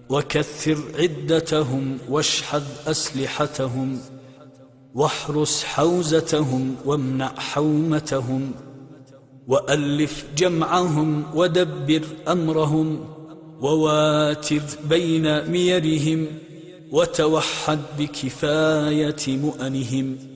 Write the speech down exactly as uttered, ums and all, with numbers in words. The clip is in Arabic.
وكثر عدتهم واشحذ أسلحتهم واحرس حوزتهم وامنع حومتهم وألف جمعهم ودبر أمرهم وواتر بين ميرهم وتوحد بكفاية مؤنهم